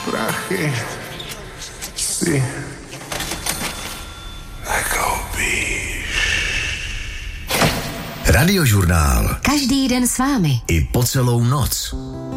prachy si nekoupíš. Radiožurnál. Každý den s vámi. I po celou noc.